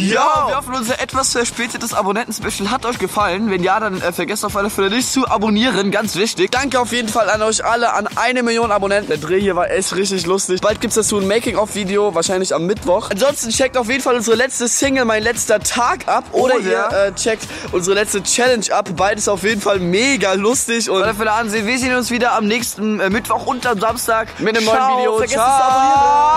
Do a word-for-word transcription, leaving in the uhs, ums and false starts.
Ja, wir hoffen, unser etwas verspätetes Abonnenten-Special hat euch gefallen. Wenn ja, dann äh, vergesst auf alle Fälle nicht zu abonnieren, ganz wichtig. Danke auf jeden Fall an euch alle, an eine Million Abonnenten. Der Dreh hier war echt richtig lustig. Bald gibt's dazu ein Making-of-Video, wahrscheinlich am Mittwoch. Ansonsten checkt auf jeden Fall unsere letzte Single, Mein letzter Tag, ab. Oder oh, ihr äh, checkt unsere letzte Challenge ab. Beides auf jeden Fall mega lustig. Und für ansehen, wir sehen uns wieder am nächsten äh, Mittwoch und am Samstag mit einem Ciao, neuen Video. Vergesst Ciao. Es zu abonnieren.